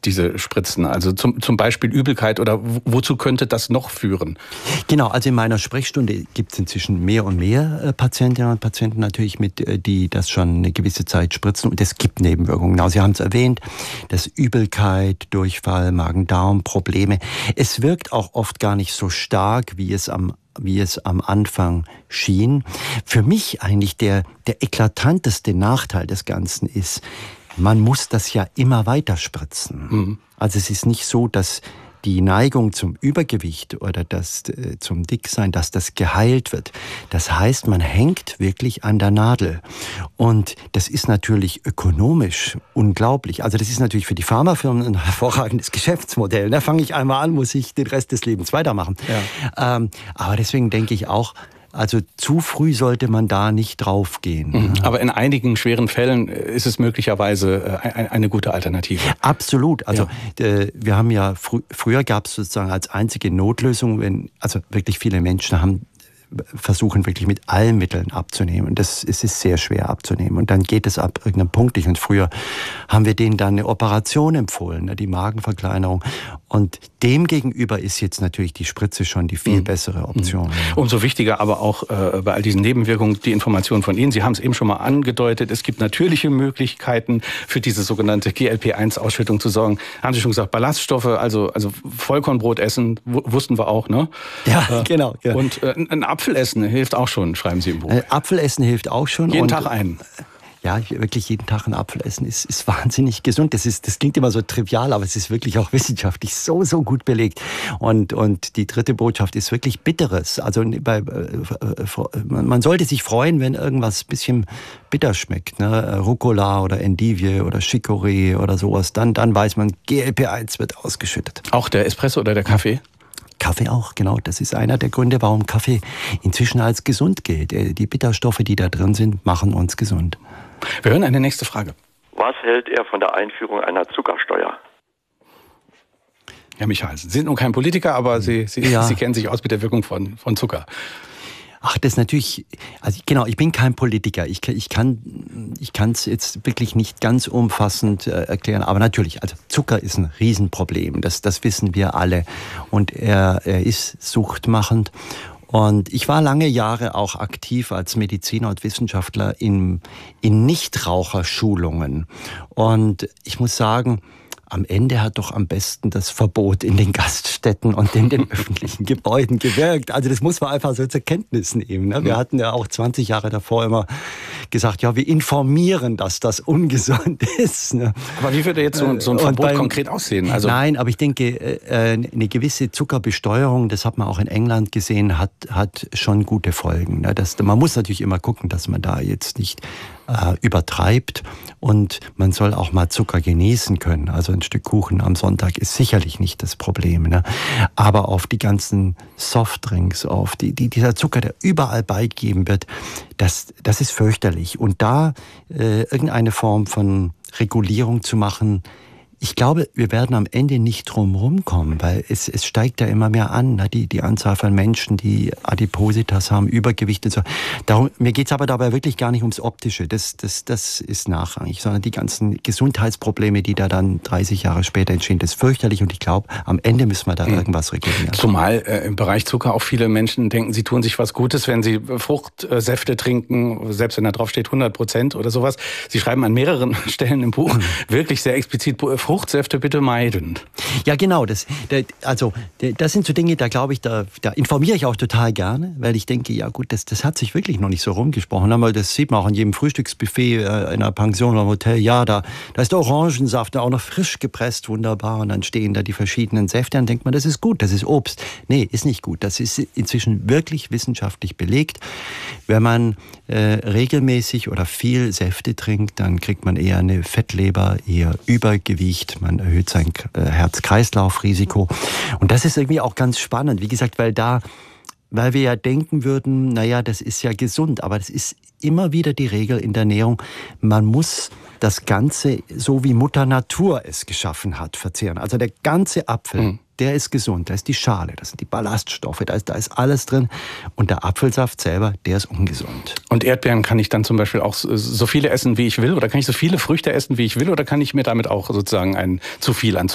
diese Spritzen? Also zum Beispiel Übelkeit oder wozu könnte das noch führen? Genau, also in meiner Sprechstunde gibt es inzwischen mehr und mehr Patientinnen und Patienten natürlich die das schon eine gewisse Zeit spritzen und es gibt Nebenwirkungen. Genau, Sie haben es erwähnt, das Übelkeit, Durchfall, Magen-Darm-Probleme. Es wirkt auch oft gar nicht so stark, wie es am Anfang schien. Für mich eigentlich der eklatanteste Nachteil des Ganzen ist, man muss das ja immer weiter spritzen. Mhm. Also es ist nicht so, dass die Neigung zum Übergewicht oder zum Dicksein, dass das geheilt wird. Das heißt, man hängt wirklich an der Nadel. Und das ist natürlich ökonomisch unglaublich. Also das ist natürlich für die Pharmafirmen ein hervorragendes Geschäftsmodell. Da fange ich einmal an, muss ich den Rest des Lebens weitermachen. Ja. Aber deswegen denke ich auch, also zu früh sollte man da nicht draufgehen. Aber in einigen schweren Fällen ist es möglicherweise eine gute Alternative. Absolut. Also wir haben ja, früher gab es sozusagen als einzige Notlösung, also wirklich viele Menschen versuchen wirklich mit allen Mitteln abzunehmen. Und es ist sehr schwer abzunehmen. Und dann geht es ab irgendeinem Punkt nicht. Und früher haben wir denen dann eine Operation empfohlen, die Magenverkleinerung. Und dem gegenüber ist jetzt natürlich die Spritze schon die viel bessere Option. Umso wichtiger aber auch bei all diesen Nebenwirkungen die Information von Ihnen. Sie haben es eben schon mal angedeutet, es gibt natürliche Möglichkeiten für diese sogenannte GLP-1-Ausschüttung zu sorgen. Haben Sie schon gesagt, Ballaststoffe, also Vollkornbrot essen, wussten wir auch, ne? Ja, genau. Ja. Und ein Apfel essen hilft auch schon, schreiben Sie im Buch. Apfel essen hilft auch schon. Jeden Tag einen. Ja, wirklich jeden Tag einen Apfel essen ist wahnsinnig gesund. Das klingt immer so trivial, aber es ist wirklich auch wissenschaftlich so gut belegt. Und die dritte Botschaft ist wirklich Bitteres. Also man sollte sich freuen, wenn irgendwas ein bisschen bitter schmeckt. Ne? Rucola oder Endivie oder Chicorée oder sowas. Dann weiß man, GLP-1 wird ausgeschüttet. Auch der Espresso oder der Kaffee? Kaffee auch, genau. Das ist einer der Gründe, warum Kaffee inzwischen als gesund gilt. Die Bitterstoffe, die da drin sind, machen uns gesund. Wir hören eine nächste Frage. Was hält er von der Einführung einer Zuckersteuer? Herr Michalsen, Sie sind nun kein Politiker, aber Sie kennen sich aus mit der Wirkung von Zucker. Ach, das ist natürlich, also genau, ich bin kein Politiker. Ich kann es jetzt wirklich nicht ganz umfassend erklären. Aber natürlich, also Zucker ist ein Riesenproblem. Das wissen wir alle. Und er ist suchtmachend. Und ich war lange Jahre auch aktiv als Mediziner und Wissenschaftler in Nichtraucherschulungen. Und ich muss sagen, am Ende hat doch am besten das Verbot in den Gaststätten und in den öffentlichen Gebäuden gewirkt. Also das muss man einfach so zur Kenntnis nehmen. Ne? Wir hatten ja auch 20 Jahre davor immer gesagt, ja, wir informieren, dass das ungesund ist. Ne? Aber wie würde jetzt so ein Verbot konkret aussehen? Also nein, aber ich denke, eine gewisse Zuckerbesteuerung, das hat man auch in England gesehen, hat schon gute Folgen. Ne? Man muss natürlich immer gucken, dass man da jetzt nicht übertreibt und man soll auch mal Zucker genießen können. Also ein Stück Kuchen am Sonntag ist sicherlich nicht das Problem. Ne? Aber auf die ganzen Softdrinks, auf dieser Zucker, der überall beigegeben wird, das ist fürchterlich. Und da irgendeine Form von Regulierung zu machen, ich glaube, wir werden am Ende nicht drum rumkommen, weil es steigt ja immer mehr an, ne? Die Anzahl von Menschen, die Adipositas haben, Übergewicht und so. Mir geht's aber dabei wirklich gar nicht ums Optische, das ist nachrangig, sondern die ganzen Gesundheitsprobleme, die da dann 30 Jahre später entstehen, das ist fürchterlich und ich glaube, am Ende müssen wir da irgendwas regulieren. Zumal im Bereich Zucker auch viele Menschen denken, sie tun sich was Gutes, wenn sie Fruchtsäfte trinken, selbst wenn da drauf steht 100% oder sowas. Sie schreiben an mehreren Stellen im Buch wirklich sehr explizit, Fruchtsäfte bitte meiden. Ja, genau. Das sind so Dinge, da glaube ich, da informiere ich auch total gerne, weil ich denke, ja gut, das hat sich wirklich noch nicht so rumgesprochen. Aber das sieht man auch an jedem Frühstücksbuffet in einer Pension oder im Hotel. Ja, da ist der Orangensaft auch noch frisch gepresst, wunderbar. Und dann stehen da die verschiedenen Säfte. Dann denkt man, das ist gut, das ist Obst. Nee, ist nicht gut. Das ist inzwischen wirklich wissenschaftlich belegt. Wenn man regelmäßig oder viel Säfte trinkt, dann kriegt man eher eine Fettleber, eher Übergewicht. Man erhöht sein Herz-Kreislauf-Risiko. Und das ist irgendwie auch ganz spannend. Wie gesagt, weil wir ja denken würden, naja, das ist ja gesund. Aber das ist immer wieder die Regel in der Ernährung. Man muss das Ganze, so wie Mutter Natur es geschaffen hat, verzehren. Also der ganze Apfel, der ist gesund. Da ist die Schale, da sind die Ballaststoffe, da ist alles drin. Und der Apfelsaft selber, der ist ungesund. Und Erdbeeren kann ich dann zum Beispiel auch so viele essen, wie ich will? Oder kann ich so viele Früchte essen, wie ich will? Oder kann ich mir damit auch sozusagen zu viel an Zucker